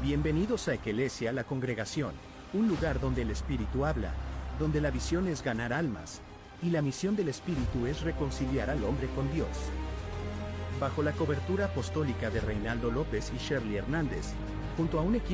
Bienvenidos a Eclesia, la congregación, un lugar donde el Espíritu habla, donde la visión es ganar almas, y la misión del Espíritu es reconciliar al hombre con Dios. Bajo la cobertura apostólica de Reinaldo López y Shirley Hernández, junto a un equipo